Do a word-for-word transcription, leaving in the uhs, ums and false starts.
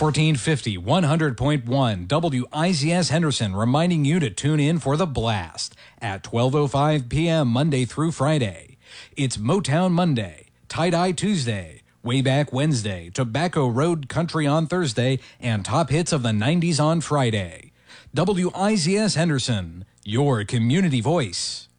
fourteen fifty, one hundred point one W I Z S Henderson reminding you to tune in for The Blast at twelve oh five p.m. Monday through Friday. It's Motown Monday, Tie-Dye Tuesday, Way Back Wednesday, Tobacco Road Country on Thursday, and Top Hits of the nineties on Friday. W I Z S Henderson, your community voice.